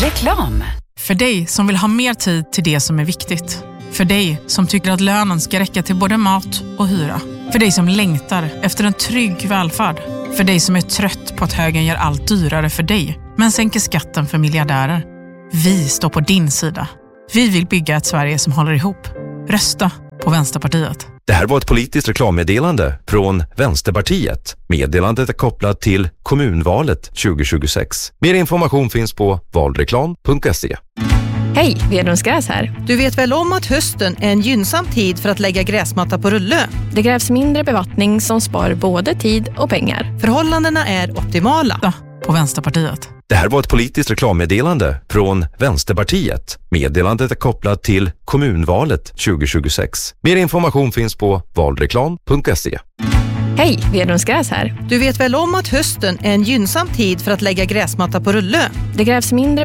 Reklam. För dig som vill ha mer tid till det som är viktigt. För dig som tycker att lönen ska räcka till både mat och hyra. För dig som längtar efter en trygg välfärd. För dig som är trött på att högern gör allt dyrare för dig, men sänker skatten för miljardärer. Vi står på din sida. Vi vill bygga ett Sverige som håller ihop. Rösta på Vänsterpartiet. Det här var ett politiskt reklammeddelande från Vänsterpartiet. Meddelandet är kopplat till kommunvalet 2026. Mer information finns på valreklam.se. Hej, Vedrums Gräs här. Du vet väl om att hösten är en gynnsam tid för att lägga gräsmatta på rulle? Det krävs mindre bevattning som spar både tid och pengar. Förhållandena är optimala. På Vänsterpartiet. Det här var ett politiskt reklammeddelande från Vänsterpartiet. Meddelandet är kopplat till kommunvalet 2026. Mer information finns på valreklam.se. Hej, Vedrums Gräs här. Du vet väl om att hösten är en gynnsam tid för att lägga gräsmatta på rulle? Det krävs mindre